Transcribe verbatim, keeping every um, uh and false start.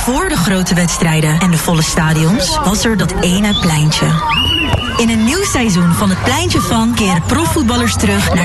voor de grote wedstrijden en de volle stadions was er dat ene pleintje. In een nieuw seizoen van het Pleintje van keren profvoetballers terug naar